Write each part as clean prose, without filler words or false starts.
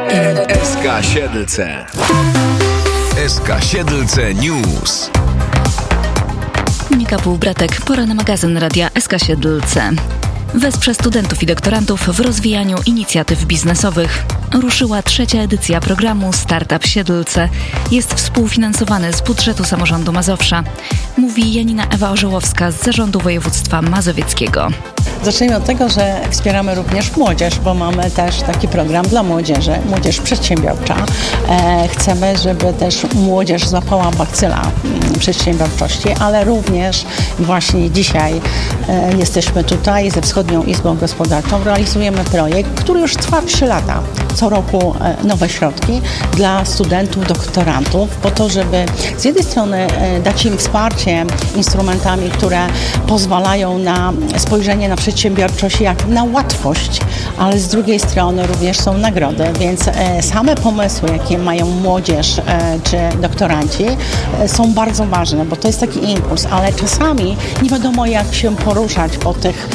SK Siedlce. SK Siedlce News. Monika Półbratek, pora na magazyn Radia SK Siedlce. Wesprze studentów i doktorantów w rozwijaniu inicjatyw biznesowych. Ruszyła 3. edycja programu Startup Siedlce. Jest współfinansowany z budżetu samorządu Mazowsza. Mówi Janina Ewa Orzełowska z Zarządu Województwa Mazowieckiego. Zacznijmy od tego, że wspieramy również młodzież, bo mamy też taki program dla młodzieży, młodzież przedsiębiorcza. Chcemy, żeby też młodzież złapała bakcyla przedsiębiorczości, ale również właśnie dzisiaj jesteśmy tutaj ze Wschodnią Izbą Gospodarczą. Realizujemy projekt, który już trwa 3 lata. Co roku nowe środki dla studentów, doktorantów, po to, żeby z jednej strony dać im wsparcie instrumentami, które pozwalają na spojrzenie na przedsiębiorczość jak na łatwość, ale z drugiej strony również są nagrody, więc same pomysły, jakie mają młodzież czy doktoranci, są bardzo ważne, bo to jest taki impuls, ale czasami nie wiadomo, jak się poruszać po tych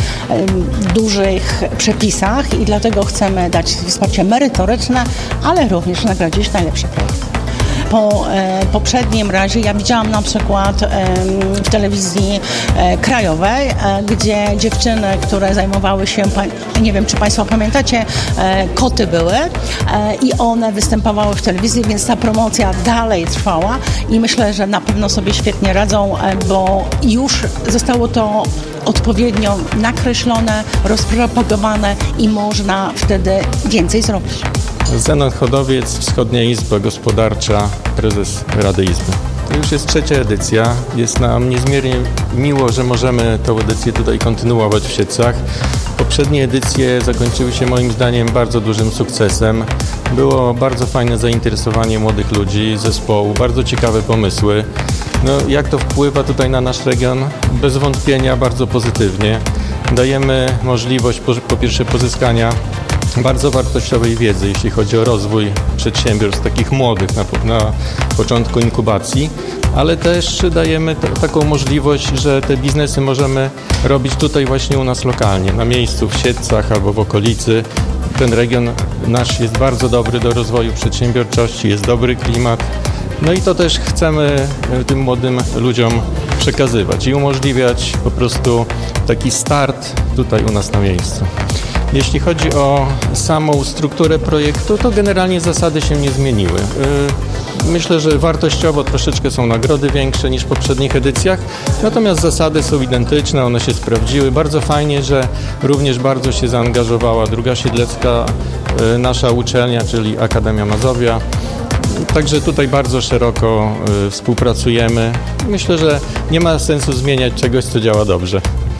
dużych przepisach i dlatego chcemy dać wsparcie merytoryczne, ale również nagrodzić najlepszy projekt. Po poprzednim razie ja widziałam na przykład w telewizji krajowej, gdzie dziewczyny, które zajmowały się, nie wiem czy Państwo pamiętacie, koty były i one występowały w telewizji, więc ta promocja dalej trwała i myślę, że na pewno sobie świetnie radzą, bo już zostało to odpowiednio nakreślone, rozpropagowane i można wtedy więcej zrobić. Zenon Chodowiec, Wschodnia Izba Gospodarcza, prezes Rady Izby. To już jest 3. edycja. Jest nam niezmiernie miło, że możemy tę edycję tutaj kontynuować w Siedlcach. Poprzednie edycje zakończyły się moim zdaniem bardzo dużym sukcesem. Było bardzo fajne zainteresowanie młodych ludzi, zespołu, bardzo ciekawe pomysły. Jak to wpływa tutaj na nasz region? Bez wątpienia bardzo pozytywnie. Dajemy możliwość po pierwsze pozyskania bardzo wartościowej wiedzy, jeśli chodzi o rozwój przedsiębiorstw takich młodych na początku inkubacji, ale też dajemy taką możliwość, że te biznesy możemy robić tutaj właśnie u nas lokalnie, na miejscu, w Siedlcach albo w okolicy. Ten region nasz jest bardzo dobry do rozwoju przedsiębiorczości, jest dobry klimat. I to też chcemy tym młodym ludziom przekazywać i umożliwiać po prostu taki start tutaj u nas na miejscu. Jeśli chodzi o samą strukturę projektu, to generalnie zasady się nie zmieniły. Myślę, że wartościowo troszeczkę są nagrody większe niż w poprzednich edycjach, natomiast zasady są identyczne, one się sprawdziły. Bardzo fajnie, że również bardzo się zaangażowała druga siedlecka nasza uczelnia, czyli Akademia Mazowia. Także tutaj bardzo szeroko współpracujemy. Myślę, że nie ma sensu zmieniać czegoś, co działa dobrze.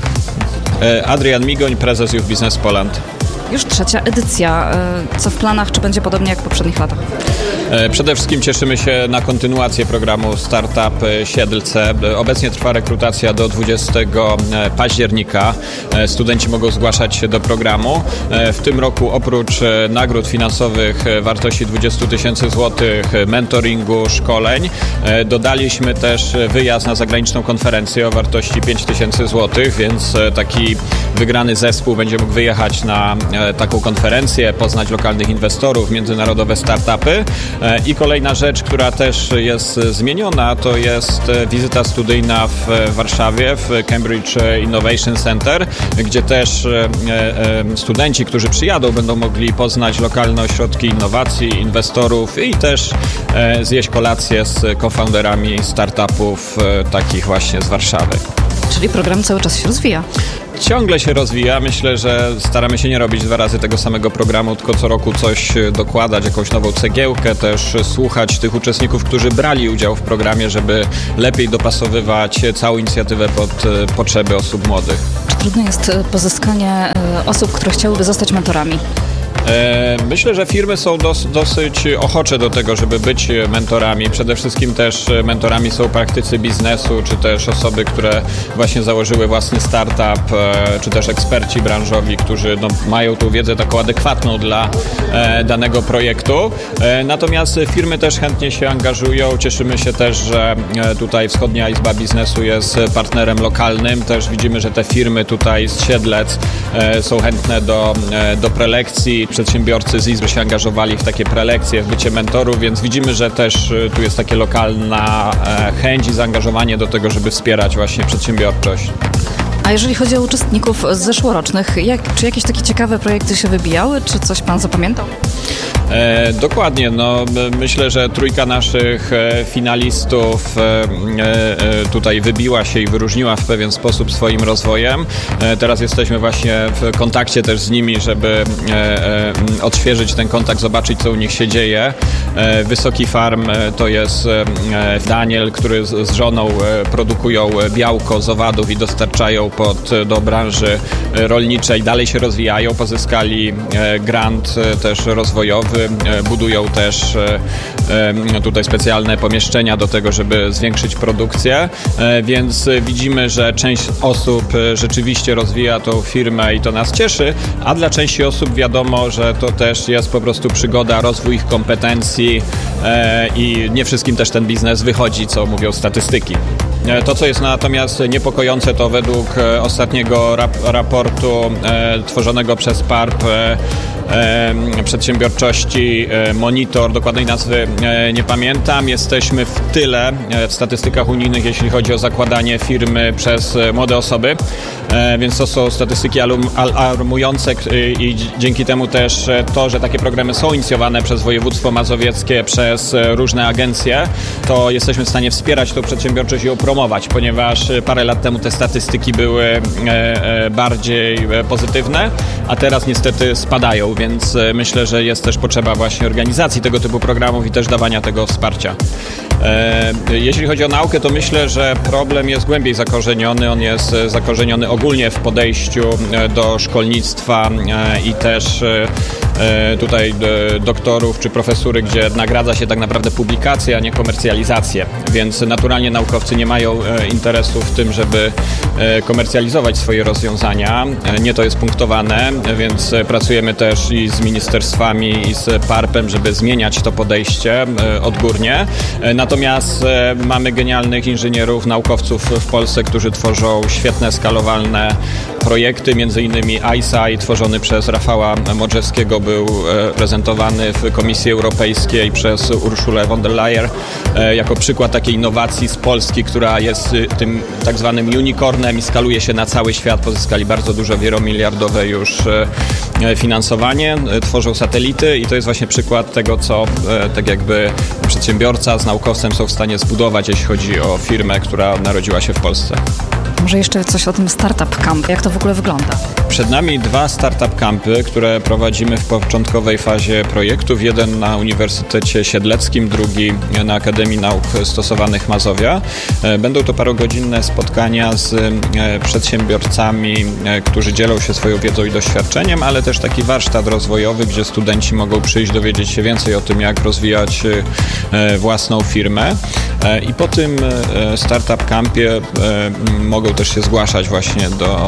Adrian Migoń, prezes Youth Business Poland. Już 3. edycja. Co w planach? Czy będzie podobnie jak w poprzednich latach? Przede wszystkim cieszymy się na kontynuację programu Startup Siedlce. Obecnie trwa rekrutacja do 20 października. Studenci mogą zgłaszać się do programu. W tym roku oprócz nagród finansowych wartości 20 000 złotych, mentoringu, szkoleń, dodaliśmy też wyjazd na zagraniczną konferencję o wartości 5 000 złotych, więc taki wygrany zespół będzie mógł wyjechać na taką konferencję, poznać lokalnych inwestorów, międzynarodowe startupy. I kolejna rzecz, która też jest zmieniona, to jest wizyta studyjna w Warszawie, w Cambridge Innovation Center, gdzie też studenci, którzy przyjadą, będą mogli poznać lokalne ośrodki innowacji, inwestorów i też zjeść kolację z co-founderami startupów takich właśnie z Warszawy. Czyli program cały czas się rozwija. Ciągle się rozwija. Myślę, że staramy się nie robić 2 razy tego samego programu, tylko co roku coś dokładać, jakąś nową cegiełkę, też słuchać tych uczestników, którzy brali udział w programie, żeby lepiej dopasowywać całą inicjatywę pod potrzeby osób młodych. Czy trudne jest pozyskanie osób, które chciałyby zostać mentorami? Myślę, że firmy są dosyć ochocze do tego, żeby być mentorami. Przede wszystkim też mentorami są praktycy biznesu, czy też osoby, które właśnie założyły własny startup, czy też eksperci branżowi, którzy mają tą wiedzę taką adekwatną dla danego projektu. Natomiast firmy też chętnie się angażują. Cieszymy się też, że tutaj Wschodnia Izba Biznesu jest partnerem lokalnym. Też widzimy, że te firmy tutaj z Siedlec są chętne do prelekcji, przedsiębiorcy z Izby się angażowali w takie prelekcje, w bycie mentorów, więc widzimy, że też tu jest takie lokalna chęć i zaangażowanie do tego, żeby wspierać właśnie przedsiębiorczość. A jeżeli chodzi o uczestników zeszłorocznych, czy jakieś takie ciekawe projekty się wybijały, czy coś pan zapamiętał? Dokładnie, myślę, że trójka naszych finalistów tutaj wybiła się i wyróżniła w pewien sposób swoim rozwojem. Teraz jesteśmy właśnie w kontakcie też z nimi, żeby odświeżyć ten kontakt, zobaczyć, co u nich się dzieje. Wysoki Farm to jest Daniel, który z żoną produkują białko z owadów i dostarczają do branży rolniczej. Dalej się rozwijają, pozyskali grant też rozwojowy. Budują też tutaj specjalne pomieszczenia do tego, żeby zwiększyć produkcję, więc widzimy, że część osób rzeczywiście rozwija tą firmę i to nas cieszy, a dla części osób wiadomo, że to też jest po prostu przygoda, rozwój ich kompetencji i nie wszystkim też ten biznes wychodzi, co mówią statystyki. To, co jest natomiast niepokojące, to według ostatniego raportu tworzonego przez PARP przedsiębiorczości Monitor, dokładnej nazwy nie pamiętam, jesteśmy w tyle w statystykach unijnych, jeśli chodzi o zakładanie firmy przez młode osoby, więc to są statystyki alarmujące i dzięki temu też to, że takie programy są inicjowane przez województwo mazowieckie, przez różne agencje, to jesteśmy w stanie wspierać tą przedsiębiorczość i ją promować, ponieważ parę lat temu te statystyki były bardziej pozytywne, a teraz niestety spadają, więc myślę, że jest też potrzeba właśnie organizacji tego typu programów i też dawania tego wsparcia. Jeśli chodzi o naukę, to myślę, że problem jest głębiej zakorzeniony. On jest zakorzeniony ogólnie w podejściu do szkolnictwa i też tutaj doktorów czy profesury, gdzie nagradza się tak naprawdę publikacje, a nie komercjalizację. Więc naturalnie naukowcy nie mają interesu w tym, żeby komercjalizować swoje rozwiązania. Nie to jest punktowane, więc pracujemy też i z ministerstwami, i z PARP-em, żeby zmieniać to podejście odgórnie. Natomiast mamy genialnych inżynierów, naukowców w Polsce, którzy tworzą świetne, skalowalne projekty, między innymi ICEYE, tworzony przez Rafała Modrzewskiego, był prezentowany w Komisji Europejskiej przez Urszulę von der Leyen jako przykład takiej innowacji z Polski, która jest tym tak zwanym unicornem i skaluje się na cały świat. Pozyskali bardzo duże, wielomiliardowe już finansowanie, tworzą satelity i to jest właśnie przykład tego, co tak jakby przedsiębiorca z naukowcem są w stanie zbudować, jeśli chodzi o firmę, która narodziła się w Polsce. Może jeszcze coś o tym Startup Camp. Jak to w ogóle wygląda? Przed nami 2 Startup Campy, które prowadzimy w początkowej fazie projektów. Jeden na Uniwersytecie Siedleckim, drugi na Akademii Nauk Stosowanych Mazowia. Będą to parogodzinne spotkania z przedsiębiorcami, którzy dzielą się swoją wiedzą i doświadczeniem, ale też taki warsztat rozwojowy, gdzie studenci mogą przyjść, dowiedzieć się więcej o tym, jak rozwijać własną firmę. I po tym Startup Campie mogą też się zgłaszać właśnie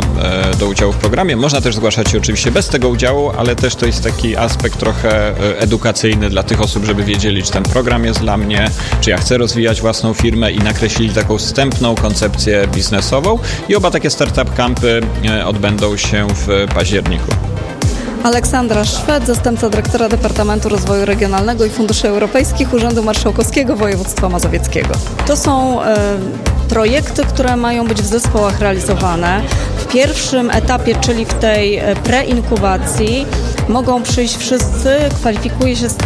do udziału w programie. Można też zgłaszać się oczywiście bez tego udziału, ale też to jest taki aspekt trochę edukacyjny dla tych osób, żeby wiedzieli, czy ten program jest dla mnie, czy ja chcę rozwijać własną firmę i nakreślili taką wstępną koncepcję biznesową. I oba takie Startup Campy odbędą się w październiku. Aleksandra Szwed, zastępca dyrektora Departamentu Rozwoju Regionalnego i Funduszy Europejskich Urzędu Marszałkowskiego Województwa Mazowieckiego. To są projekty, które mają być w zespołach realizowane. W pierwszym etapie, czyli w tej preinkubacji, mogą przyjść wszyscy, kwalifikuje się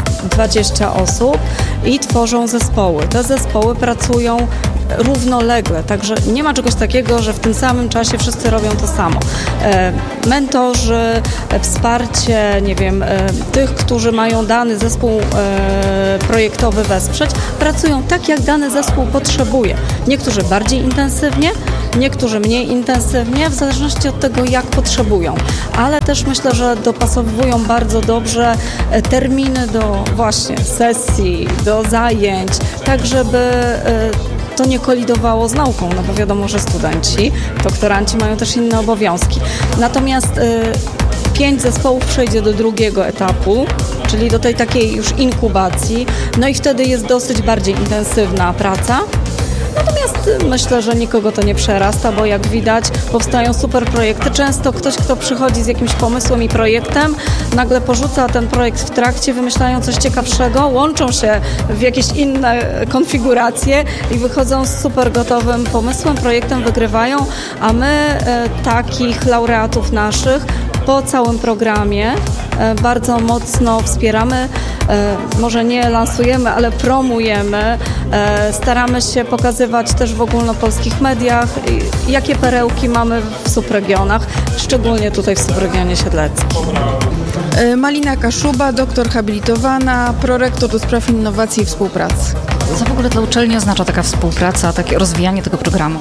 20 osób i tworzą zespoły. Te zespoły pracują równolegle, także nie ma czegoś takiego, że w tym samym czasie wszyscy robią to samo. Mentorzy, wsparcie, tych, którzy mają dany zespół projektowy wesprzeć, pracują tak, jak dany zespół potrzebuje. Niektórzy bardziej intensywnie, niektórzy mniej intensywnie, w zależności od tego, jak potrzebują. Ale też myślę, że dopasowują bardzo dobrze terminy do właśnie sesji, do zajęć, tak żeby to nie kolidowało z nauką, no bo wiadomo, że studenci, doktoranci mają też inne obowiązki. Natomiast 5 zespołów przejdzie do drugiego etapu, czyli do tej takiej już inkubacji, no i wtedy jest dosyć bardziej intensywna praca. Natomiast myślę, że nikogo to nie przerasta, bo jak widać powstają super projekty. Często ktoś, kto przychodzi z jakimś pomysłem i projektem, nagle porzuca ten projekt w trakcie, wymyślają coś ciekawszego, łączą się w jakieś inne konfiguracje i wychodzą z super gotowym pomysłem, projektem, wygrywają, a my takich laureatów naszych po całym programie bardzo mocno wspieramy, może nie lansujemy, ale promujemy, staramy się pokazywać też w ogólnopolskich mediach, jakie perełki mamy w subregionach, szczególnie tutaj w subregionie siedleckim. Malina Kaszuba, doktor habilitowana, prorektor do spraw innowacji i współpracy. Co w ogóle dla uczelni oznacza taka współpraca, takie rozwijanie tego programu?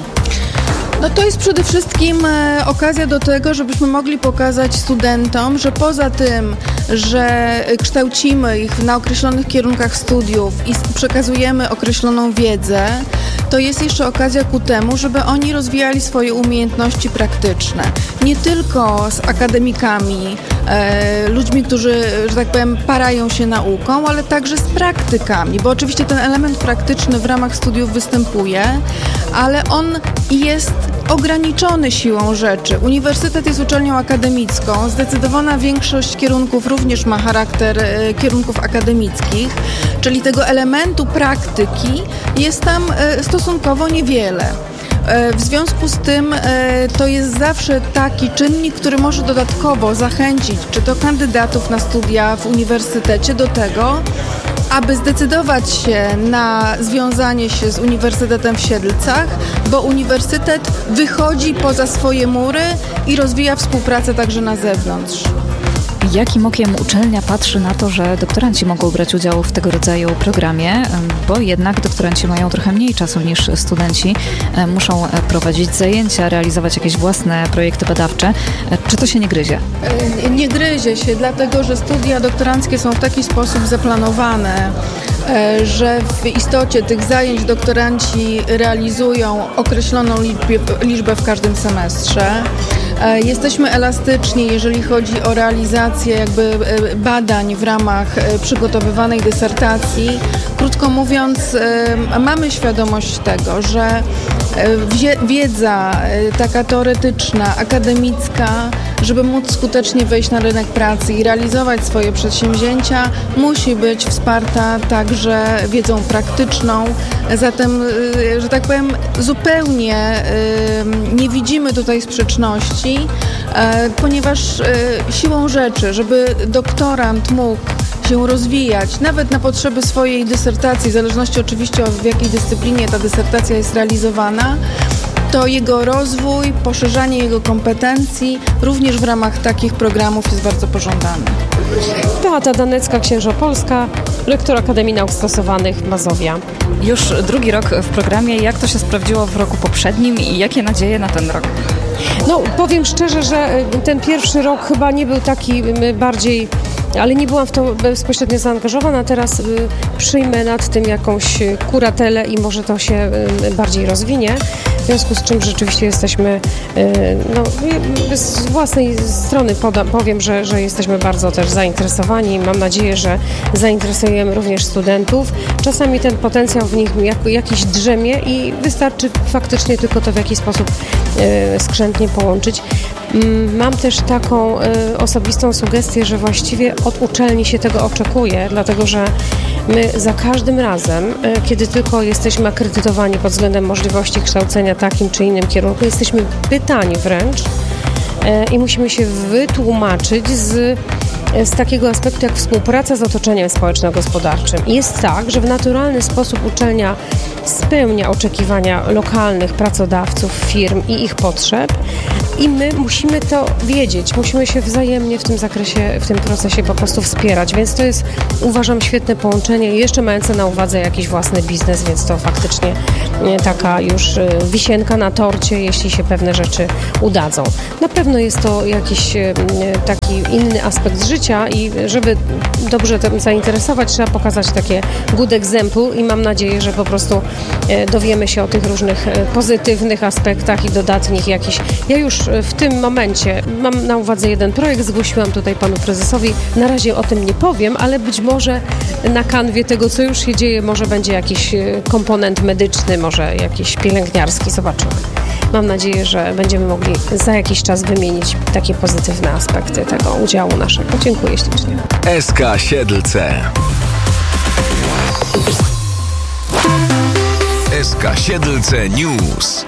No to jest przede wszystkim okazja do tego, żebyśmy mogli pokazać studentom, że poza tym, że kształcimy ich na określonych kierunkach studiów i przekazujemy określoną wiedzę, to jest jeszcze okazja ku temu, żeby oni rozwijali swoje umiejętności praktyczne. Nie tylko z akademikami, ludźmi, którzy, że tak powiem, parają się nauką, ale także z praktykami, bo oczywiście ten element praktyczny w ramach studiów występuje, ale on jest ograniczony siłą rzeczy. Uniwersytet jest uczelnią akademicką, zdecydowana większość kierunków również ma charakter kierunków akademickich, czyli tego elementu praktyki jest tam stosunkowo niewiele. W związku z tym to jest zawsze taki czynnik, który może dodatkowo zachęcić czy to kandydatów na studia w uniwersytecie do tego, aby zdecydować się na związanie się z Uniwersytetem w Siedlcach, bo uniwersytet wychodzi poza swoje mury i rozwija współpracę także na zewnątrz. Jakim okiem uczelnia patrzy na to, że doktoranci mogą brać udział w tego rodzaju programie, bo jednak doktoranci mają trochę mniej czasu niż studenci, muszą prowadzić zajęcia, realizować jakieś własne projekty badawcze. Czy to się nie gryzie? Nie gryzie się, dlatego że studia doktoranckie są w taki sposób zaplanowane, że w istocie tych zajęć doktoranci realizują określoną liczbę w każdym semestrze. Jesteśmy elastyczni, jeżeli chodzi o realizację jakby badań w ramach przygotowywanej dysertacji. Krótko mówiąc, mamy świadomość tego, że wiedza taka teoretyczna, akademicka, żeby móc skutecznie wejść na rynek pracy i realizować swoje przedsięwzięcia, musi być wsparta także wiedzą praktyczną. Zatem, że tak powiem, zupełnie nie widzimy tutaj sprzeczności, ponieważ siłą rzeczy, żeby doktorant mógł się rozwijać, nawet na potrzeby swojej dysertacji, w zależności oczywiście w jakiej dyscyplinie ta dysertacja jest realizowana, to jego rozwój, poszerzanie jego kompetencji również w ramach takich programów jest bardzo pożądany. Beata Danecka, Księżopolska, rektor Akademii Nauk Stosowanych Mazowia. Już drugi rok w programie. Jak to się sprawdziło w roku poprzednim i jakie nadzieje na ten rok? No, powiem szczerze, że ten pierwszy rok chyba nie był taki bardziej, ale nie byłam w to bezpośrednio zaangażowana. Teraz przyjmę nad tym jakąś kuratelę i może to się bardziej rozwinie. W związku z czym rzeczywiście jesteśmy, z własnej strony powiem, że jesteśmy bardzo też zainteresowani. Mam nadzieję, że zainteresujemy również studentów. Czasami ten potencjał w nich jakiś drzemie i wystarczy faktycznie tylko to w jakiś sposób skrzętnie połączyć. Mam też taką osobistą sugestię, że właściwie od uczelni się tego oczekuje, dlatego że my za każdym razem, kiedy tylko jesteśmy akredytowani pod względem możliwości kształcenia takim czy innym kierunku, jesteśmy pytani wręcz i musimy się wytłumaczyć z takiego aspektu jak współpraca z otoczeniem społeczno-gospodarczym. Jest tak, że w naturalny sposób uczelnia spełnia oczekiwania lokalnych pracodawców, firm i ich potrzeb i my musimy to wiedzieć, musimy się wzajemnie w tym zakresie, w tym procesie po prostu wspierać, więc to jest, uważam, świetne połączenie, jeszcze mające na uwadze jakiś własny biznes, więc to faktycznie taka już wisienka na torcie, jeśli się pewne rzeczy udadzą. Na pewno jest to jakiś taki taki inny aspekt życia i żeby dobrze tym zainteresować, trzeba pokazać takie good example i mam nadzieję, że po prostu dowiemy się o tych różnych pozytywnych aspektach i dodatnich jakichś. Ja już w tym momencie mam na uwadze jeden projekt, zgłosiłam tutaj panu prezesowi. Na razie o tym nie powiem, ale być może na kanwie tego, co już się dzieje, może będzie jakiś komponent medyczny, może jakiś pielęgniarski, zobaczymy. Mam nadzieję, że będziemy mogli za jakiś czas wymienić takie pozytywne aspekty tego udziału naszego. Dziękuję ślicznie. SK Siedlce. SK Siedlce News.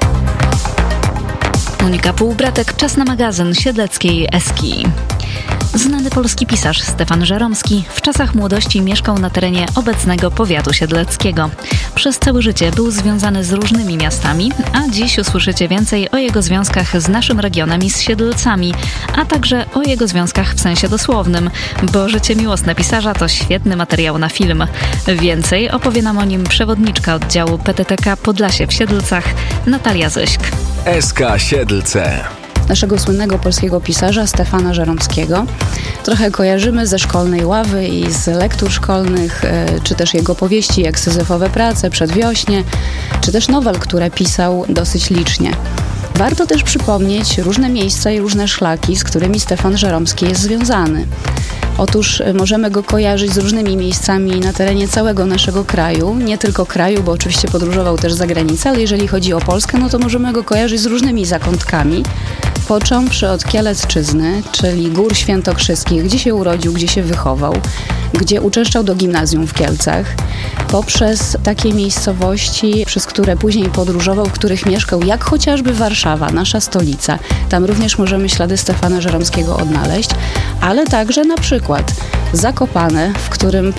Monika Półbratek, czas na magazyn siedleckiej Eski. Znany polski pisarz Stefan Żeromski w czasach młodości mieszkał na terenie obecnego powiatu siedleckiego. Przez całe życie był związany z różnymi miastami, a dziś usłyszycie więcej o jego związkach z naszym regionem i z Siedlcami, a także o jego związkach w sensie dosłownym, bo życie miłosne pisarza to świetny materiał na film. Więcej opowie nam o nim przewodniczka oddziału PTTK Podlasie w Siedlcach, Natalia Zyśk. SK Siedlce. Naszego słynnego polskiego pisarza Stefana Żeromskiego trochę kojarzymy ze szkolnej ławy i z lektur szkolnych, czy też jego powieści jak Syzyfowe prace, Przedwiośnie, czy też nowel, które pisał dosyć licznie. Warto też przypomnieć różne miejsca i różne szlaki, z którymi Stefan Żeromski jest związany. Otóż możemy go kojarzyć z różnymi miejscami na terenie całego naszego kraju, nie tylko kraju, bo oczywiście podróżował też za granicę, ale jeżeli chodzi o Polskę, no to możemy go kojarzyć z różnymi zakątkami, począwszy od Kielecczyzny, czyli Gór Świętokrzyskich, gdzie się urodził, gdzie się wychował, gdzie uczęszczał do gimnazjum w Kielcach, poprzez takie miejscowości, przez które później podróżował, w których mieszkał, jak chociażby Warszawa, nasza stolica. Tam również możemy ślady Stefana Żeromskiego odnaleźć, ale także na przykład Zakopane, w którym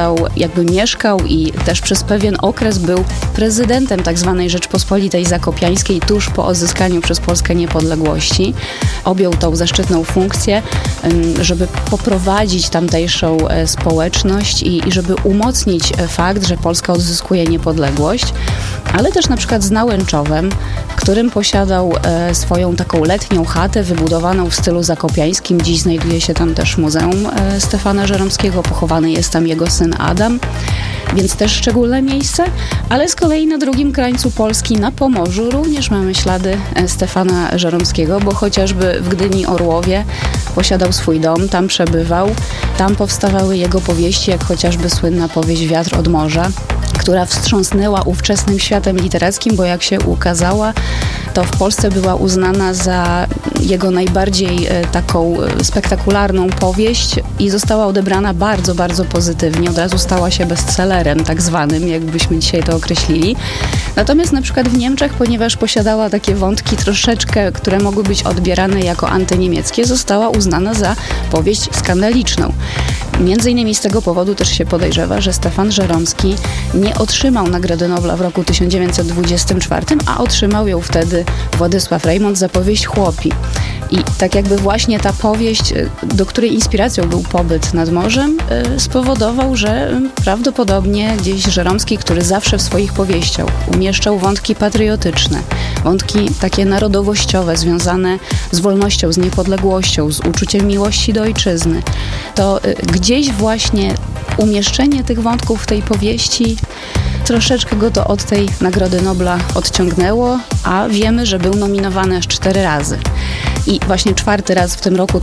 mieszkał i też przez pewien okres był prezydentem tzw. Rzeczpospolitej Zakopiańskiej tuż po odzyskaniu przez Polskę niepodległości. Objął tą zaszczytną funkcję, żeby poprowadzić tamtejszą społeczność i żeby umocnić fakt, że Polska odzyskuje niepodległość, ale też na przykład z Nałęczowem, w którym posiadał swoją taką letnią chatę wybudowaną w stylu zakopiańskim. Dziś znajduje się tam też Muzeum Stefana Żeromskiego, pochowany jest tam jego syn Adam, więc też szczególne miejsce, ale z kolei na drugim krańcu Polski, na Pomorzu, również mamy ślady Stefana Żeromskiego, bo chociażby w Gdyni Orłowie posiadał swój dom, tam przebywał, tam powstawały jego powieści, jak chociażby słynna powieść Wiatr od morza, która wstrząsnęła ówczesnym światem literackim, bo jak się ukazała, to w Polsce była uznana za jego najbardziej taką spektakularną powieść i została odebrana bardzo, bardzo pozytywnie. Od razu stała się bestsellerem tak zwanym, jakbyśmy dzisiaj to określili. Natomiast na przykład w Niemczech, ponieważ posiadała takie wątki troszeczkę, które mogły być odbierane jako antyniemieckie, została uznana za powieść skandaliczną. Między innymi z tego powodu też się podejrzewa, że Stefan Żeromski nie otrzymał Nagrody Nobla w roku 1924, a otrzymał ją wtedy Władysław Rejmont za powieść Chłopi. I tak jakby właśnie ta powieść, do której inspiracją był pobyt nad morzem, spowodował, że prawdopodobnie gdzieś Żeromski, który zawsze w swoich powieściach umieszczał wątki patriotyczne, wątki takie narodowościowe, związane z wolnością, z niepodległością, z uczuciem miłości do ojczyzny, to gdzieś właśnie umieszczenie tych wątków w tej powieści troszeczkę go to od tej Nagrody Nobla odciągnęło, a wiemy, że był nominowany aż 4 razy. I właśnie 4. raz w tym roku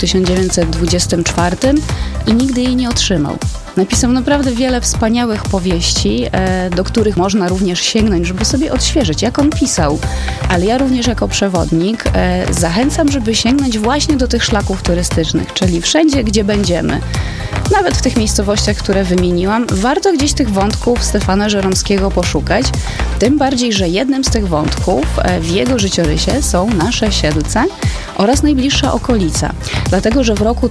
1924 i nigdy jej nie otrzymał. Napisał naprawdę wiele wspaniałych powieści, do których można również sięgnąć, żeby sobie odświeżyć, jak on pisał. Ale ja również jako przewodnik zachęcam, żeby sięgnąć właśnie do tych szlaków turystycznych, czyli wszędzie, gdzie będziemy. Nawet w tych miejscowościach, które wymieniłam, warto gdzieś tych wątków Stefana Żeromskiego poszukać. Tym bardziej, że jednym z tych wątków w jego życiorysie są nasze Siedlce oraz najbliższa okolica. Dlatego, że w roku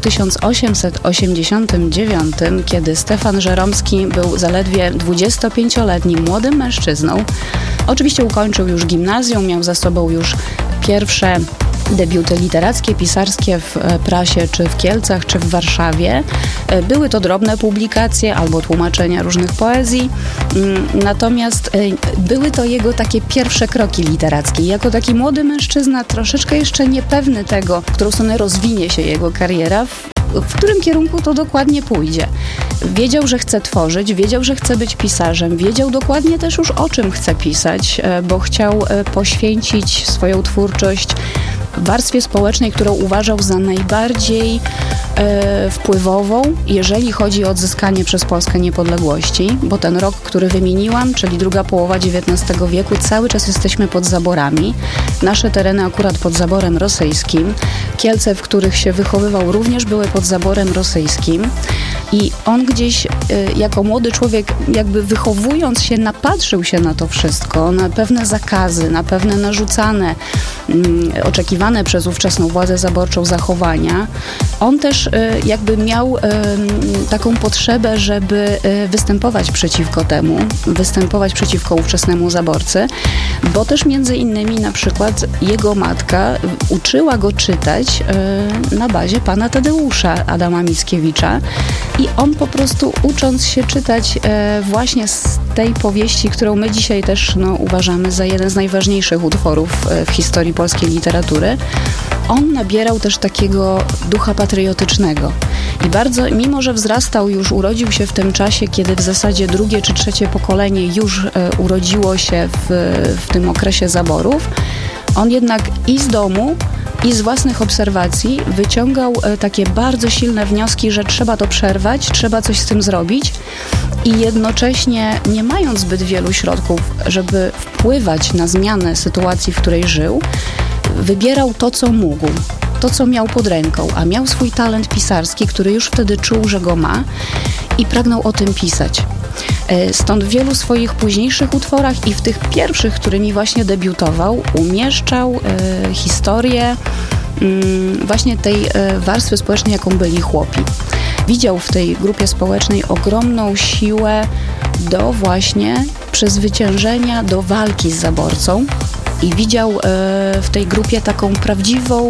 1889, kiedy Stefan Żeromski był zaledwie 25-letnim młodym mężczyzną, oczywiście ukończył już gimnazjum, miał za sobą już pierwsze debiuty literackie, pisarskie w prasie, czy w Kielcach, czy w Warszawie. Były to drobne publikacje albo tłumaczenia różnych poezji, natomiast były to jego takie pierwsze kroki literackie. Jako taki młody mężczyzna, troszeczkę jeszcze niepewny tego, w którą stronę rozwinie się jego kariera, w którym kierunku to dokładnie pójdzie. Wiedział, że chce tworzyć, wiedział, że chce być pisarzem, wiedział dokładnie też już, o czym chce pisać, bo chciał poświęcić swoją twórczość warstwie społecznej, którą uważał za najbardziej wpływową, jeżeli chodzi o odzyskanie przez Polskę niepodległości, bo ten rok, który wymieniłam, czyli druga połowa XIX wieku, cały czas jesteśmy pod zaborami. Nasze tereny akurat pod zaborem rosyjskim. Kielce, w których się wychowywał, również były pod zaborem rosyjskim. I on gdzieś jako młody człowiek, jakby wychowując się, napatrzył się na to wszystko, na pewne zakazy, na pewne narzucane, oczekiwane przez ówczesną władzę zaborczą zachowania. On też jakby miał taką potrzebę, żeby występować przeciwko temu, występować przeciwko ówczesnemu zaborcy, bo też między innymi na przykład jego matka uczyła go czytać na bazie pana Tadeusza Adama Mickiewicza i on po prostu, ucząc się czytać właśnie z tej powieści, którą my dzisiaj też uważamy za jeden z najważniejszych utworów w historii polskiej literatury, on nabierał też takiego ducha patriotycznego. I bardzo, mimo że wzrastał już, urodził się w tym czasie, kiedy w zasadzie drugie czy trzecie pokolenie już urodziło się w tym okresie zaborów, on jednak i z domu, i z własnych obserwacji wyciągał takie bardzo silne wnioski, że trzeba to przerwać, trzeba coś z tym zrobić i jednocześnie, nie mając zbyt wielu środków, żeby wpływać na zmianę sytuacji, w której żył, wybierał to, co mógł, to, co miał pod ręką, a miał swój talent pisarski, który już wtedy czuł, że go ma i pragnął o tym pisać. Stąd w wielu swoich późniejszych utworach i w tych pierwszych, którymi właśnie debiutował, umieszczał historię właśnie tej warstwy społecznej, jaką byli chłopi. Widział w tej grupie społecznej ogromną siłę do właśnie przezwyciężenia, do walki z zaborcą i widział w tej grupie taką prawdziwą,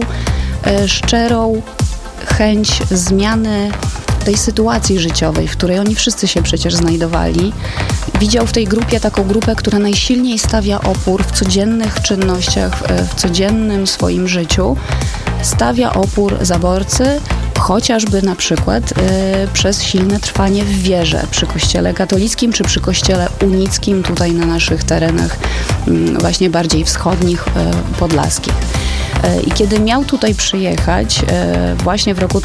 szczerą chęć zmiany tej sytuacji życiowej, w której oni wszyscy się przecież znajdowali. Widział w tej grupie taką grupę, która najsilniej stawia opór w codziennych czynnościach, w codziennym swoim życiu. Stawia opór zaborcy, chociażby na przykład przez silne trwanie w wierze przy kościele katolickim czy przy kościele unickim tutaj na naszych terenach właśnie bardziej wschodnich, podlaskich. I kiedy miał tutaj przyjechać, właśnie w roku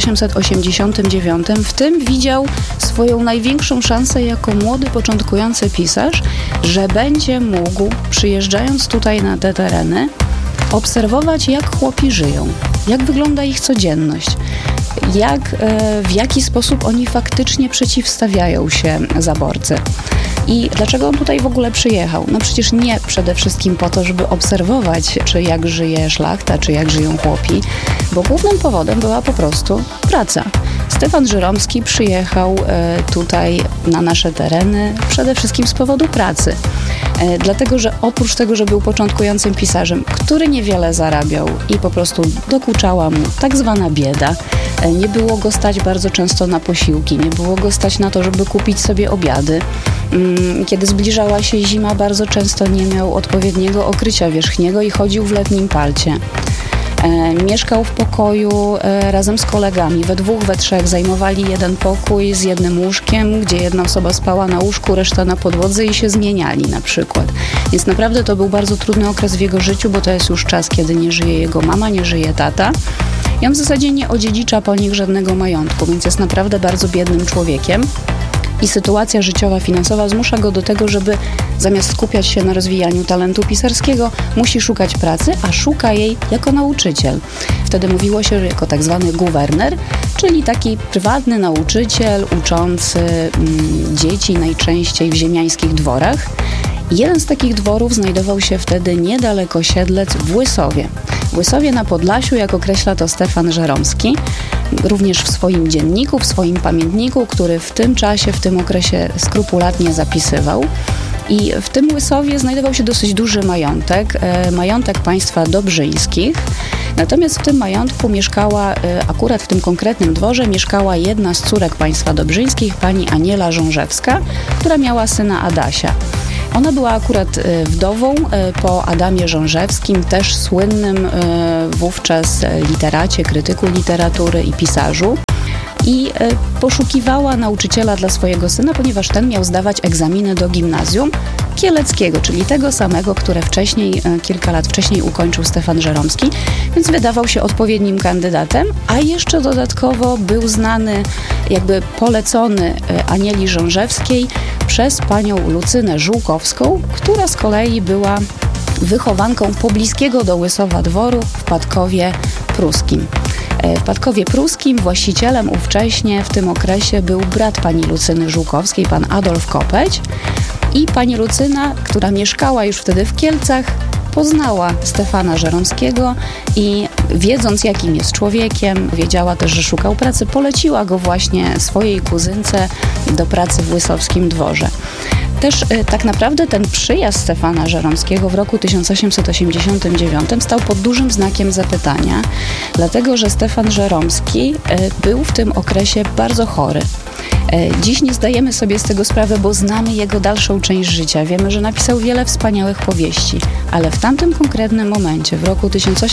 1889, w tym widział swoją największą szansę jako młody, początkujący pisarz, że będzie mógł, przyjeżdżając tutaj na te tereny, obserwować, jak chłopi żyją, jak wygląda ich codzienność, w jaki sposób oni faktycznie przeciwstawiają się zaborcy. I dlaczego on tutaj w ogóle przyjechał? No przecież nie przede wszystkim po to, żeby obserwować, czy jak żyje szlachta, czy jak żyją chłopi, bo głównym powodem była po prostu praca. Stefan Żeromski przyjechał tutaj na nasze tereny przede wszystkim z powodu pracy. Dlatego, że oprócz tego, że był początkującym pisarzem, który niewiele zarabiał i po prostu dokuczała mu tak zwana bieda, nie było go stać bardzo często na posiłki, nie było go stać na to, żeby kupić sobie obiady. Kiedy zbliżała się zima, bardzo często nie miał odpowiedniego okrycia wierzchniego i chodził w letnim palcie. Mieszkał w pokoju razem z kolegami. We dwóch, we trzech zajmowali jeden pokój z jednym łóżkiem, gdzie jedna osoba spała na łóżku, reszta na podłodze i się zmieniali na przykład. Więc naprawdę to był bardzo trudny okres w jego życiu, bo to jest już czas, kiedy nie żyje jego mama, nie żyje tata. I on w zasadzie nie odziedzicza po nich żadnego majątku, więc jest naprawdę bardzo biednym człowiekiem. I sytuacja życiowa, finansowa zmusza go do tego, żeby zamiast skupiać się na rozwijaniu talentu pisarskiego, musi szukać pracy, a szuka jej jako nauczyciel. Wtedy mówiło się, że jako tak zwany guwerner, czyli taki prywatny nauczyciel uczący dzieci najczęściej w ziemiańskich dworach. Jeden z takich dworów znajdował się wtedy niedaleko Siedlec w Łysowie. W Łysowie na Podlasiu, jak określa to Stefan Żeromski, również w swoim dzienniku, w swoim pamiętniku, który w tym czasie, w tym okresie skrupulatnie zapisywał. I w tym Łysowie znajdował się dosyć duży majątek państwa Dobrzyńskich. Natomiast w tym majątku mieszkała, akurat w tym konkretnym dworze, mieszkała jedna z córek państwa Dobrzyńskich, pani Aniela Żążewska, która miała syna Adasia. Ona była akurat wdową po Adamie Żążewskim, też słynnym wówczas literacie, krytyku literatury i pisarzu. I poszukiwała nauczyciela dla swojego syna, ponieważ ten miał zdawać egzaminy do gimnazjum kieleckiego, czyli tego samego, które kilka lat wcześniej ukończył Stefan Żeromski, więc wydawał się odpowiednim kandydatem, a jeszcze dodatkowo był znany, jakby polecony Anieli Żążewskiej przez panią Lucynę Żółkowską, która z kolei była wychowanką pobliskiego do Łysowa dworu w Padkowie Pruskim. W Padkowie Pruskim właścicielem ówcześnie w tym okresie był brat pani Lucyny Żółkowskiej, pan Adolf Kopeć, i pani Lucyna, która mieszkała już wtedy w Kielcach, poznała Stefana Żeromskiego i wiedząc, jakim jest człowiekiem, wiedziała też, że szukał pracy, poleciła go właśnie swojej kuzynce do pracy w Łysowskim dworze. Też tak naprawdę ten przyjazd Stefana Żeromskiego w roku 1889 stał pod dużym znakiem zapytania, dlatego że Stefan Żeromski był w tym okresie bardzo chory. Dziś nie zdajemy sobie z tego sprawy, bo znamy jego dalszą część życia. Wiemy, że napisał wiele wspaniałych powieści, ale w tamtym konkretnym momencie, w roku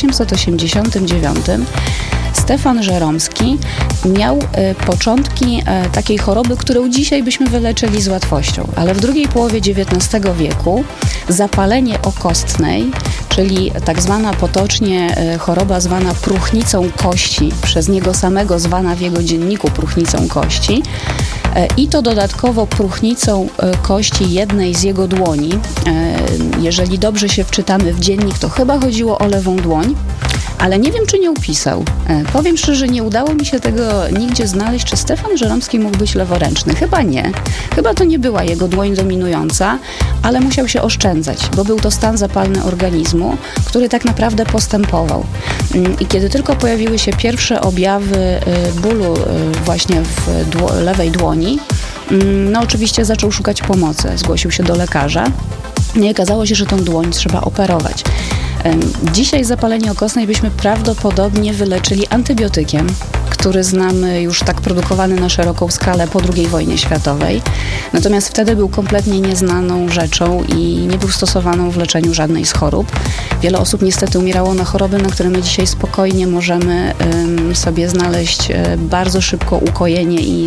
1889, Stefan Żeromski miał początki takiej choroby, którą dzisiaj byśmy wyleczyli z łatwością, ale w drugiej połowie XIX wieku zapalenie okostnej, czyli tak zwana potocznie choroba zwana próchnicą kości, przez niego samego zwana w jego dzienniku próchnicą kości, i to dodatkowo próchnicą kości jednej z jego dłoni. Jeżeli dobrze się wczytamy w dziennik, to chyba chodziło o lewą dłoń, ale nie wiem, czy nie upisał. Powiem szczerze, nie udało mi się tego nigdzie znaleźć, czy Stefan Żeromski mógł być leworęczny. Chyba nie. Chyba to nie była jego dłoń dominująca, ale musiał się oszczędzać, bo był to stan zapalny organizmu, który tak naprawdę postępował. I kiedy tylko pojawiły się pierwsze objawy bólu właśnie w lewej dłoni, no oczywiście zaczął szukać pomocy. Zgłosił się do lekarza. I okazało się, że tą dłoń trzeba operować. Dzisiaj zapalenie okostnej byśmy prawdopodobnie wyleczyli antybiotykiem, który znamy już tak produkowany na szeroką skalę po II wojnie światowej. Natomiast wtedy był kompletnie nieznaną rzeczą i nie był stosowaną w leczeniu żadnej z chorób. Wiele osób niestety umierało na choroby, na które my dzisiaj spokojnie możemy sobie znaleźć bardzo szybko ukojenie i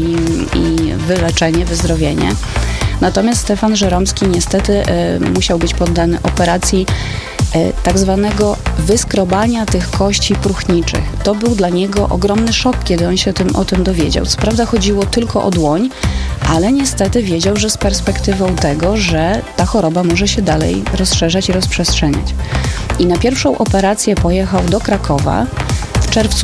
wyleczenie, wyzdrowienie. Natomiast Stefan Żeromski niestety musiał być poddany operacji tak zwanego wyskrobania tych kości próchniczych. To był dla niego ogromny szok, kiedy on się o tym dowiedział. Co prawda chodziło tylko o dłoń, ale niestety wiedział, że z perspektywą tego, że ta choroba może się dalej rozszerzać i rozprzestrzeniać. I na pierwszą operację pojechał do Krakowa w czerwcu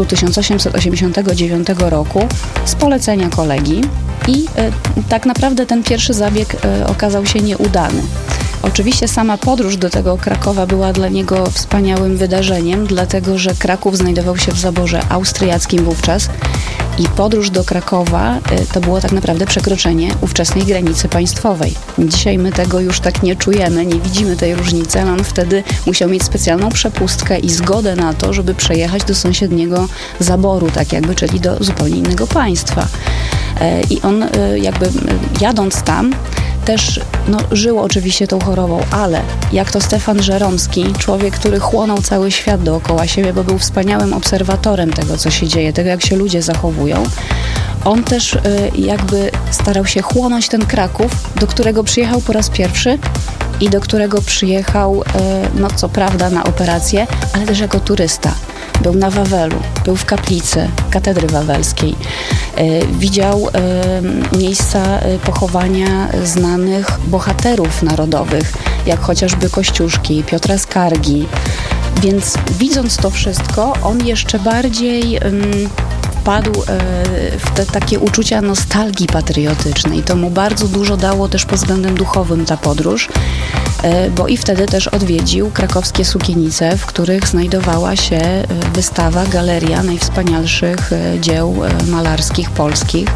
1889 roku z polecenia kolegi i tak naprawdę ten pierwszy zabieg okazał się nieudany. Oczywiście sama podróż do tego Krakowa była dla niego wspaniałym wydarzeniem, dlatego że Kraków znajdował się w zaborze austriackim wówczas i podróż do Krakowa to było tak naprawdę przekroczenie ówczesnej granicy państwowej. Dzisiaj my tego już tak nie czujemy, nie widzimy tej różnicy, ale on wtedy musiał mieć specjalną przepustkę i zgodę na to, żeby przejechać do sąsiedniego zaboru, tak jakby, czyli do zupełnie innego państwa. I on jakby jadąc tam też żył oczywiście tą chorobą, ale jak to Stefan Żeromski, człowiek, który chłonął cały świat dookoła siebie, bo był wspaniałym obserwatorem tego, co się dzieje, tego, jak się ludzie zachowują, on też jakby starał się chłonąć ten Kraków, do którego przyjechał po raz pierwszy i do którego przyjechał, co prawda na operację, ale też jako turysta. Był na Wawelu, był w kaplicy katedry wawelskiej. Widział miejsca pochowania znanych bohaterów narodowych, jak chociażby Kościuszki, Piotra Skargi. Więc widząc to wszystko, on jeszcze bardziej wpadł w te takie uczucia nostalgii patriotycznej. To mu bardzo dużo dało też pod względem duchowym ta podróż, bo i wtedy też odwiedził krakowskie sukienice, w których znajdowała się wystawa, galeria najwspanialszych dzieł malarskich polskich.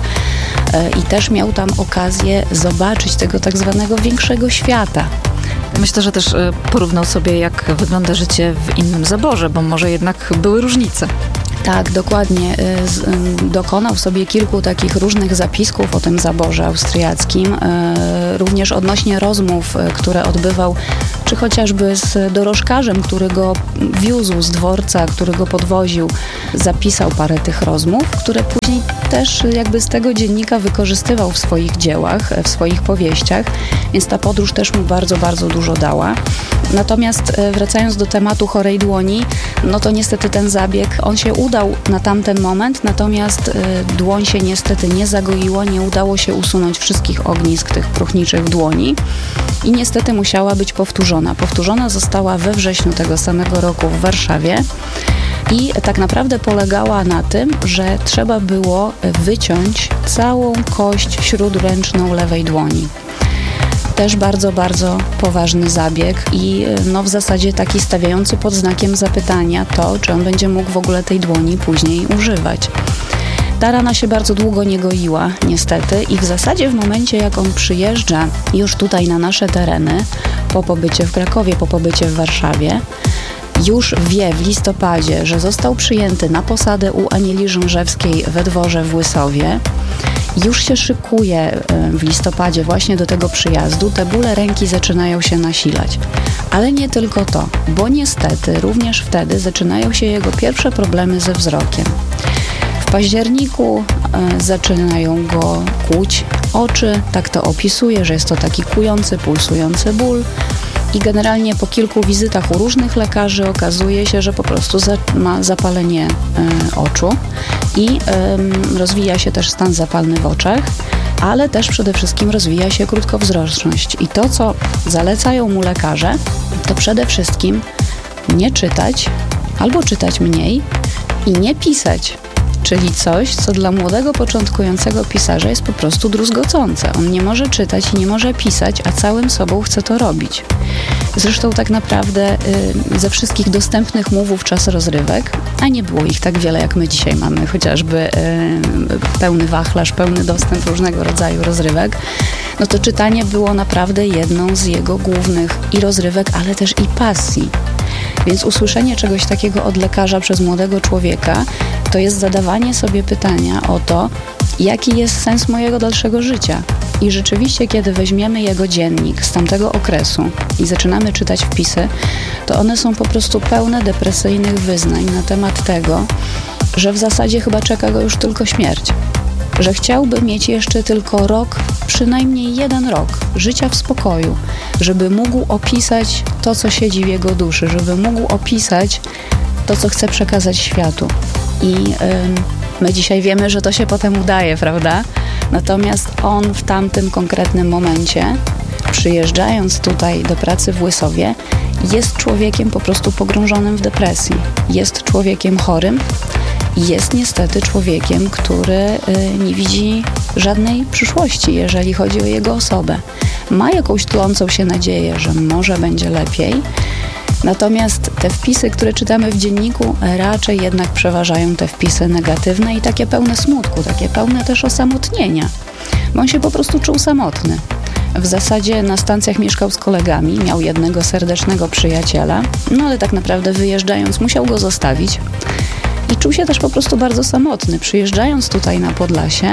I też miał tam okazję zobaczyć tego tak zwanego większego świata. Myślę, że też porównał sobie, jak wygląda życie w innym zaborze, bo może jednak były różnice. Tak, dokładnie. Dokonał sobie kilku takich różnych zapisków o tym zaborze austriackim, również odnośnie rozmów, które odbywał, czy chociażby z dorożkarzem, który go wiózł z dworca, który go podwoził. Zapisał parę tych rozmów, które później też jakby z tego dziennika wykorzystywał w swoich dziełach, w swoich powieściach, więc ta podróż też mu bardzo, bardzo dużo dała. Natomiast wracając do tematu chorej dłoni, no to niestety ten zabieg, on się udał na tamten moment, natomiast dłoń się niestety nie zagoiła, nie udało się usunąć wszystkich ognisk tych próchniczych w dłoni i niestety musiała być powtórzona. Powtórzona została we wrześniu tego samego roku w Warszawie i tak naprawdę polegała na tym, że trzeba było wyciąć całą kość śródręczną lewej dłoni. Też bardzo, bardzo poważny zabieg i w zasadzie taki stawiający pod znakiem zapytania to, czy on będzie mógł w ogóle tej dłoni później używać. Ta rana się bardzo długo nie goiła, niestety, i w zasadzie w momencie, jak on przyjeżdża już tutaj na nasze tereny, po pobycie w Krakowie, po pobycie w Warszawie, już wie w listopadzie, że został przyjęty na posadę u Anieli Żążewskiej we dworze w Łysowie. Już się szykuje w listopadzie właśnie do tego przyjazdu, te bóle ręki zaczynają się nasilać. Ale nie tylko to, bo niestety również wtedy zaczynają się jego pierwsze problemy ze wzrokiem. W październiku zaczynają go kłuć oczy, tak to opisuje, że jest to taki kujący, pulsujący ból. I generalnie po kilku wizytach u różnych lekarzy okazuje się, że po prostu ma zapalenie oczu i rozwija się też stan zapalny w oczach, ale też przede wszystkim rozwija się krótkowzroczność. I to, co zalecają mu lekarze, to przede wszystkim nie czytać albo czytać mniej i nie pisać. Czyli coś, co dla młodego, początkującego pisarza jest po prostu druzgocące. On nie może czytać i nie może pisać, a całym sobą chce to robić. Zresztą tak naprawdę ze wszystkich dostępnych mu wówczas rozrywek, a nie było ich tak wiele, jak my dzisiaj mamy, chociażby pełny wachlarz, pełny dostęp różnego rodzaju rozrywek, no to czytanie było naprawdę jedną z jego głównych i rozrywek, ale też i pasji. Więc usłyszenie czegoś takiego od lekarza przez młodego człowieka to jest zadawanie sobie pytania o to, jaki jest sens mojego dalszego życia. I rzeczywiście, kiedy weźmiemy jego dziennik z tamtego okresu i zaczynamy czytać wpisy, to one są po prostu pełne depresyjnych wyznań na temat tego, że w zasadzie chyba czeka go już tylko śmierć. Że chciałby mieć jeszcze tylko rok, przynajmniej 1 rok życia w spokoju, żeby mógł opisać to, co siedzi w jego duszy, żeby mógł opisać to, co chce przekazać światu. I my dzisiaj wiemy, że to się potem udaje, prawda? Natomiast on w tamtym konkretnym momencie, przyjeżdżając tutaj do pracy w Łysowie, jest człowiekiem po prostu pogrążonym w depresji. Jest człowiekiem chorym. Jest niestety człowiekiem, który nie widzi żadnej przyszłości, jeżeli chodzi o jego osobę. Ma jakąś tlącą się nadzieję, że może będzie lepiej, natomiast te wpisy, które czytamy w dzienniku, raczej jednak przeważają te wpisy negatywne i takie pełne smutku, takie pełne też osamotnienia, bo on się po prostu czuł samotny. W zasadzie na stacjach mieszkał z kolegami, miał jednego serdecznego przyjaciela, no ale tak naprawdę wyjeżdżając musiał go zostawić. I czuł się też po prostu bardzo samotny. Przyjeżdżając tutaj na Podlasie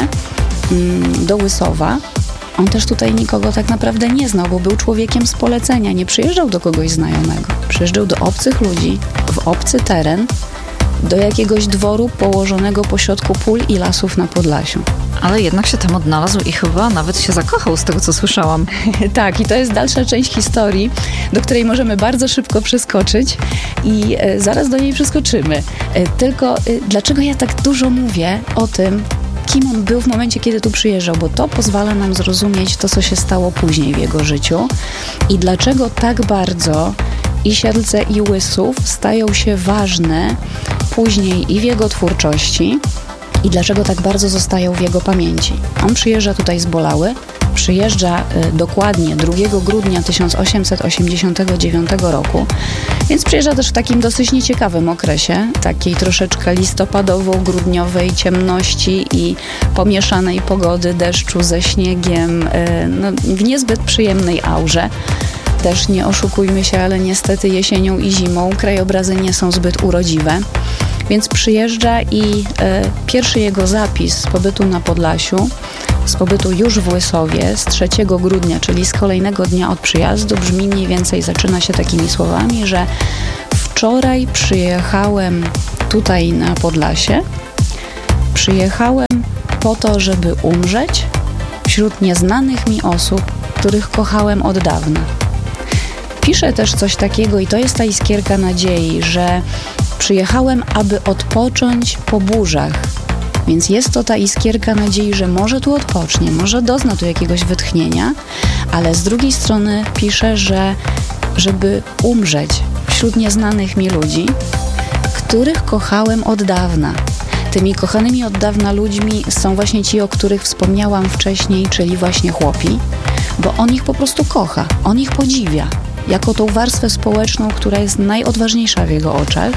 do Łysowa, on też tutaj nikogo tak naprawdę nie znał, bo był człowiekiem z polecenia. Nie przyjeżdżał do kogoś znajomego. Przyjeżdżał do obcych ludzi, w obcy teren, do jakiegoś dworu położonego pośrodku pól i lasów na Podlasiu. Ale jednak się tam odnalazł i chyba nawet się zakochał, z tego co słyszałam. Tak, i to jest dalsza część historii, do której możemy bardzo szybko przeskoczyć i zaraz do niej przeskoczymy. Tylko dlaczego ja tak dużo mówię o tym, kim on był w momencie, kiedy tu przyjeżdżał, bo to pozwala nam zrozumieć to, co się stało później w jego życiu i dlaczego tak bardzo i Siedlce, i Łysów stają się ważne później i w jego twórczości, i dlaczego tak bardzo zostają w jego pamięci. On przyjeżdża tutaj zbolały, przyjeżdża dokładnie 2 grudnia 1889 roku, więc przyjeżdża też w takim dosyć nieciekawym okresie, takiej troszeczkę listopadowo-grudniowej ciemności i pomieszanej pogody, deszczu ze śniegiem, w niezbyt przyjemnej aurze. Też nie oszukujmy się, ale niestety jesienią i zimą krajobrazy nie są zbyt urodziwe. Więc przyjeżdża i pierwszy jego zapis z pobytu na Podlasiu, z pobytu już w Łysowie z 3 grudnia, czyli z kolejnego dnia od przyjazdu, brzmi mniej więcej, zaczyna się takimi słowami, że wczoraj przyjechałem tutaj na Podlasie, przyjechałem po to, żeby umrzeć wśród nieznanych mi osób, których kochałem od dawna. Pisze też coś takiego i to jest ta iskierka nadziei, że przyjechałem, aby odpocząć po burzach. Więc jest to ta iskierka nadziei, że może tu odpocznie, może dozna tu jakiegoś wytchnienia, ale z drugiej strony pisze, że żeby umrzeć wśród nieznanych mi ludzi, których kochałem od dawna. Tymi kochanymi od dawna ludźmi są właśnie ci, o których wspomniałam wcześniej, czyli właśnie chłopi, bo on ich po prostu kocha, on ich podziwia. Jako tą warstwę społeczną, która jest najodważniejsza w jego oczach.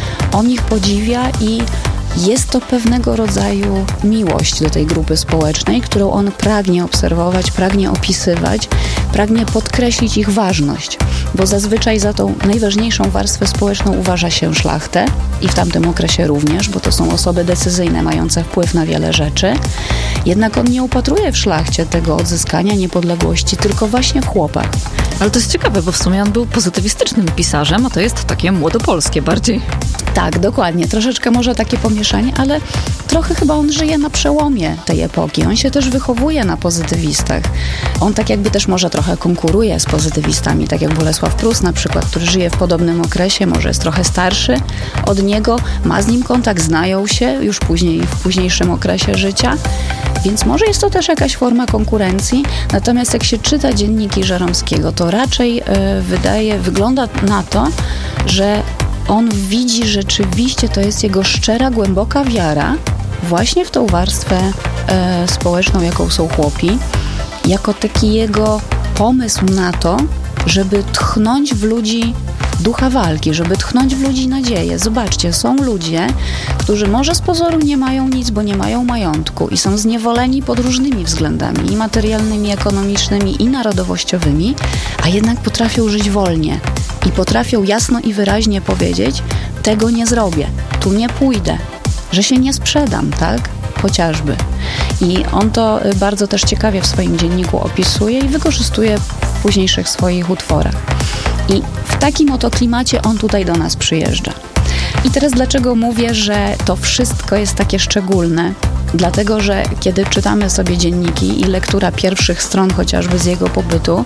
On ich podziwia i jest to pewnego rodzaju miłość do tej grupy społecznej, którą on pragnie obserwować, pragnie opisywać, pragnie podkreślić ich ważność, bo zazwyczaj za tą najważniejszą warstwę społeczną uważa się szlachtę i w tamtym okresie również, bo to są osoby decyzyjne, mające wpływ na wiele rzeczy. Jednak on nie upatruje w szlachcie tego odzyskania niepodległości, tylko właśnie w chłopach. Ale to jest ciekawe, bo w sumie on był pozytywistycznym pisarzem, a to jest takie młodopolskie bardziej. Tak, dokładnie. Troszeczkę może takie pomieszanie, ale trochę chyba on żyje na przełomie tej epoki. On się też wychowuje na pozytywistach. On tak jakby też może trochę konkuruje z pozytywistami, tak jak Bolesław Prus na przykład, który żyje w podobnym okresie, może jest trochę starszy od niego, ma z nim kontakt, znają się już później, w późniejszym okresie życia, więc może jest to też jakaś forma konkurencji. Natomiast jak się czyta dzienniki Żeromskiego, to raczej wygląda na to, że on widzi rzeczywiście, to jest jego szczera, głęboka wiara właśnie w tą warstwę społeczną, jaką są chłopi, jako taki jego pomysł na to, żeby tchnąć w ludzi ducha walki, żeby tchnąć w ludzi nadzieję. Zobaczcie, są ludzie, którzy może z pozoru nie mają nic, bo nie mają majątku i są zniewoleni pod różnymi względami, i materialnymi, i ekonomicznymi, i narodowościowymi, a jednak potrafią żyć wolnie i potrafią jasno i wyraźnie powiedzieć: tego nie zrobię, tu nie pójdę, że się nie sprzedam, tak? Chociażby. I on to bardzo też ciekawie w swoim dzienniku opisuje i wykorzystuje w późniejszych swoich utworach. I w takim oto klimacie on tutaj do nas przyjeżdża. I teraz dlaczego mówię, że to wszystko jest takie szczególne? Dlatego, że kiedy czytamy sobie dzienniki i lektura pierwszych stron chociażby z jego pobytu,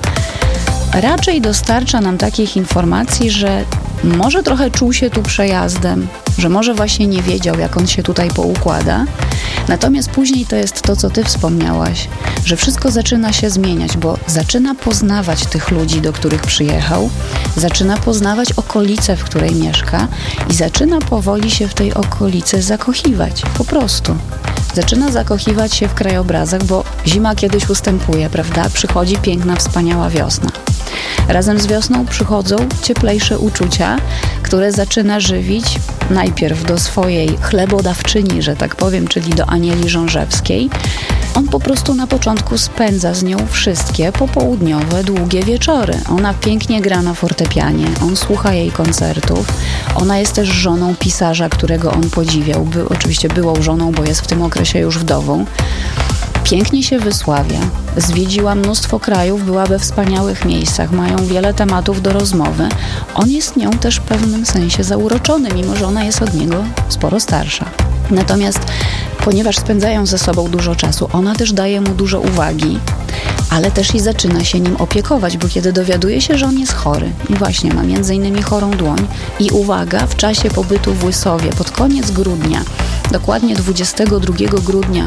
raczej dostarcza nam takich informacji, że może trochę czuł się tu przejazdem, że może właśnie nie wiedział, jak on się tutaj poukłada. Natomiast później to jest to, co ty wspomniałaś, że wszystko zaczyna się zmieniać, bo zaczyna poznawać tych ludzi, do których przyjechał, zaczyna poznawać okolicę, w której mieszka i zaczyna powoli się w tej okolicy zakochiwać, po prostu. Zaczyna zakochiwać się w krajobrazach, bo zima kiedyś ustępuje, prawda? Przychodzi piękna, wspaniała wiosna. Razem z wiosną przychodzą cieplejsze uczucia, które zaczyna żywić najpierw do swojej chlebodawczyni, że tak powiem, czyli do Anieli Żążewskiej. On po prostu na początku spędza z nią wszystkie popołudniowe, długie wieczory. Ona pięknie gra na fortepianie, on słucha jej koncertów. Ona jest też żoną pisarza, którego on podziwiał. Oczywiście byłą żoną, bo jest w tym okresie już wdową. Pięknie się wysławia, zwiedziła mnóstwo krajów, była we wspaniałych miejscach, mają wiele tematów do rozmowy. On jest nią też w pewnym sensie zauroczony, mimo że ona jest od niego sporo starsza. Natomiast ponieważ spędzają ze sobą dużo czasu, ona też daje mu dużo uwagi, ale też i zaczyna się nim opiekować, bo kiedy dowiaduje się, że on jest chory i właśnie ma m.in. chorą dłoń i uwaga, w czasie pobytu w Łysowie pod koniec grudnia, dokładnie 22 grudnia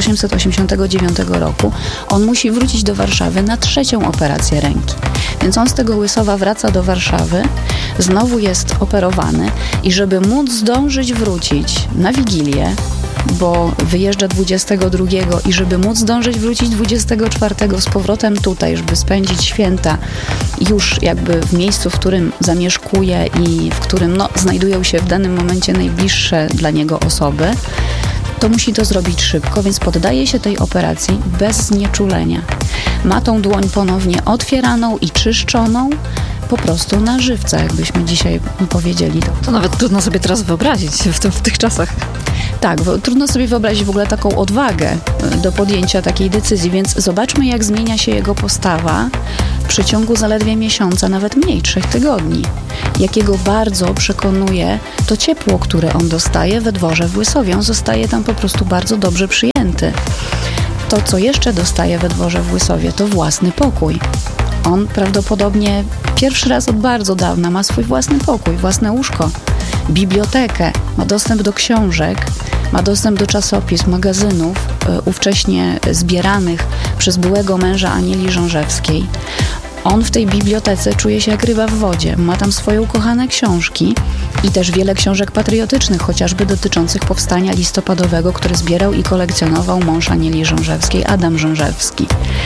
1889 roku, on musi wrócić do Warszawy na 3. operację ręki. Więc on z tego Łysowa wraca do Warszawy, znowu jest operowany i żeby móc zdążyć wrócić na Wigilię, bo wyjeżdża 22 i żeby móc zdążyć wrócić 24 z powrotem tutaj, żeby spędzić święta już jakby w miejscu, w którym zamieszkuje i w którym znajdują się w danym momencie najbliższe dla niego osoby, to musi to zrobić szybko, więc poddaje się tej operacji bez znieczulenia. Ma tą dłoń ponownie otwieraną i czyszczoną, po prostu na żywca, jakbyśmy dzisiaj powiedzieli. To nawet trudno sobie teraz wyobrazić w tych czasach. Tak, trudno sobie wyobrazić w ogóle taką odwagę do podjęcia takiej decyzji, więc zobaczmy, jak zmienia się jego postawa w przeciągu zaledwie miesiąca, nawet mniej, 3 tygodni. Jakiego bardzo przekonuje to ciepło, które on dostaje we dworze w Łysowie. On zostaje tam po prostu bardzo dobrze przyjęty. To, co jeszcze dostaje we dworze w Łysowie, to własny pokój. On prawdopodobnie pierwszy raz od bardzo dawna ma swój własny pokój, własne łóżko, bibliotekę, ma dostęp do książek, ma dostęp do czasopism, magazynów ówcześnie zbieranych przez byłego męża Anieli Żążewskiej. On w tej bibliotece czuje się jak ryba w wodzie, ma tam swoje ukochane książki i też wiele książek patriotycznych, chociażby dotyczących powstania listopadowego, które zbierał i kolekcjonował mąż Anieli Żążewskiej, Adam Żążewski.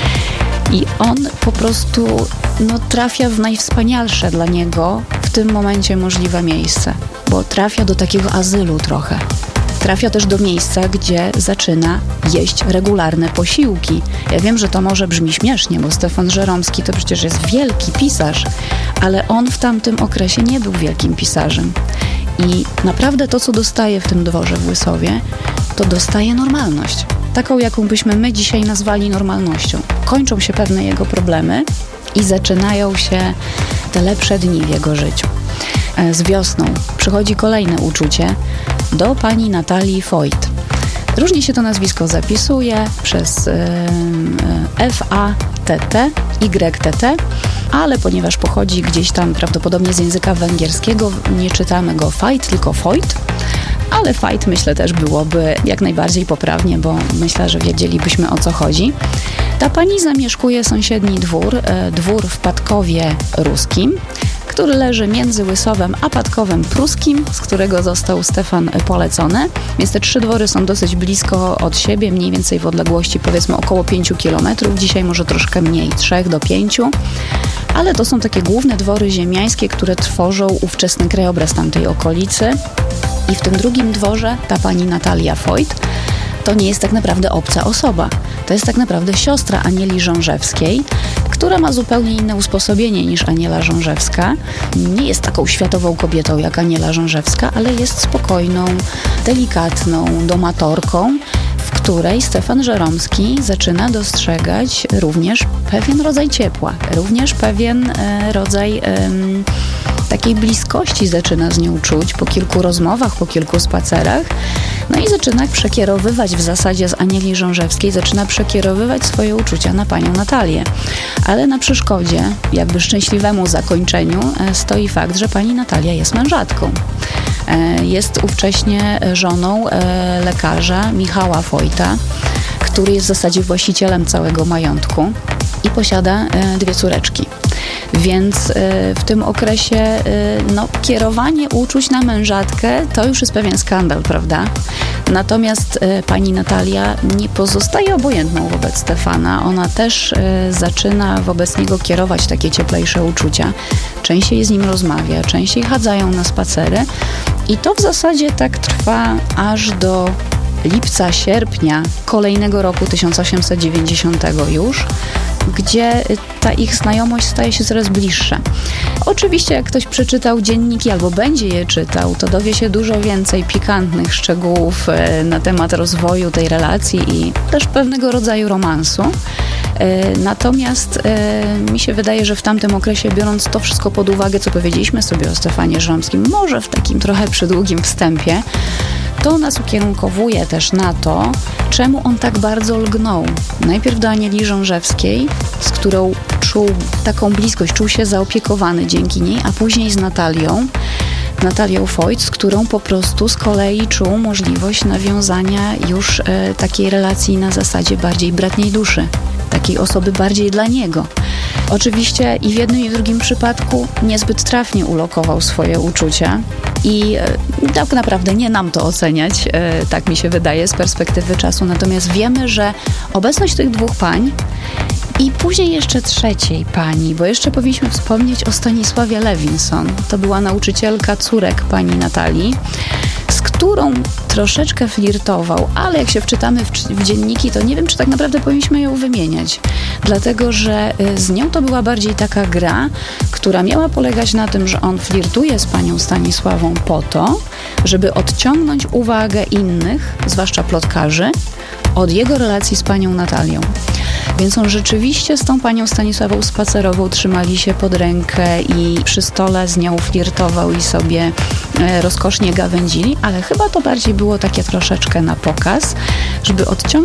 I on po prostu trafia w najwspanialsze dla niego w tym momencie możliwe miejsce, bo trafia do takiego azylu trochę. Trafia też do miejsca, gdzie zaczyna jeść regularne posiłki. Ja wiem, że to może brzmi śmiesznie, bo Stefan Żeromski to przecież jest wielki pisarz, ale on w tamtym okresie nie był wielkim pisarzem. I naprawdę to, co dostaje w tym dworze w Łysowie, to dostaje normalność. Taką, jaką byśmy my dzisiaj nazwali normalnością. Kończą się pewne jego problemy i zaczynają się te lepsze dni w jego życiu. Z wiosną przychodzi kolejne uczucie do pani Natalii Voigt. Różnie się to nazwisko zapisuje przez F-A-T-T, Y-T-T, ale ponieważ pochodzi gdzieś tam prawdopodobnie z języka węgierskiego, nie czytamy go Voigt, tylko Voigt. Ale Voigt myślę też byłoby jak najbardziej poprawnie, bo myślę, że wiedzielibyśmy, o co chodzi. Ta pani zamieszkuje sąsiedni dwór w Padkowie Ruskim, który leży między Łysowem a Padkowem Pruskim, z którego został Stefan polecony. Więc te 3 dwory są dosyć blisko od siebie, mniej więcej w odległości powiedzmy około 5 kilometrów. Dzisiaj może troszkę mniej, 3 do 5. Ale to są takie główne dwory ziemiańskie, które tworzą ówczesny krajobraz tamtej okolicy. I w tym drugim dworze ta pani Natalia Voigt to nie jest tak naprawdę obca osoba. To jest tak naprawdę siostra Anieli Żążewskiej, która ma zupełnie inne usposobienie niż Aniela Żążewska. Nie jest taką światową kobietą jak Aniela Żążewska, ale jest spokojną, delikatną domatorką, w której Stefan Żeromski zaczyna dostrzegać również pewien rodzaj ciepła, również pewien rodzaj takiej bliskości zaczyna z nią czuć po kilku rozmowach, po kilku spacerach. No i zaczyna przekierowywać w zasadzie z Anieli Żążewskiej, zaczyna przekierowywać swoje uczucia na panią Natalię. Ale na przeszkodzie, jakby szczęśliwemu zakończeniu, stoi fakt, że pani Natalia jest mężatką. Jest ówcześnie żoną lekarza Michała Voigta, który jest w zasadzie właścicielem całego majątku i posiada 2 córeczki. Więc w tym okresie kierowanie uczuć na mężatkę to już jest pewien skandal, prawda? Natomiast pani Natalia nie pozostaje obojętną wobec Stefana. Ona też zaczyna wobec niego kierować takie cieplejsze uczucia. Częściej z nim rozmawia, częściej chadzają na spacery i to w zasadzie tak trwa aż do lipca, sierpnia kolejnego roku 1890 już, gdzie ta ich znajomość staje się coraz bliższa. Oczywiście jak ktoś przeczytał dzienniki albo będzie je czytał, to dowie się dużo więcej pikantnych szczegółów na temat rozwoju tej relacji i też pewnego rodzaju romansu. Natomiast mi się wydaje, że w tamtym okresie, biorąc to wszystko pod uwagę, co powiedzieliśmy sobie o Stefanie Żeromskim, może w takim trochę przydługim wstępie, to nas ukierunkowuje też na to, czemu on tak bardzo lgnął. Najpierw do Anieli Żążewskiej, z którą czuł taką bliskość, czuł się zaopiekowany dzięki niej, a później z Natalią Voigt, z którą po prostu z kolei czuł możliwość nawiązania już takiej relacji na zasadzie bardziej bratniej duszy, takiej osoby bardziej dla niego. Oczywiście i w jednym i w drugim przypadku niezbyt trafnie ulokował swoje uczucia I tak naprawdę nie nam to oceniać, tak mi się wydaje z perspektywy czasu. Natomiast wiemy, że obecność tych dwóch pań i później jeszcze trzeciej pani, bo jeszcze powinniśmy wspomnieć o Stanisławie Lewinson. To była nauczycielka córek pani Natalii, z którą troszeczkę flirtował, ale jak się wczytamy w dzienniki, to nie wiem, czy tak naprawdę powinniśmy ją wymieniać. Dlatego, że z nią to była bardziej taka gra, która miała polegać na tym, że on flirtuje z panią Stanisławą po to, żeby odciągnąć uwagę innych, zwłaszcza plotkarzy, od jego relacji z panią Natalią. Więc on rzeczywiście z tą panią Stanisławą spacerował, trzymali się pod rękę i przy stole z nią flirtował i sobie rozkosznie gawędzili, ale chyba to bardziej było takie troszeczkę na pokaz, żeby odciągnąć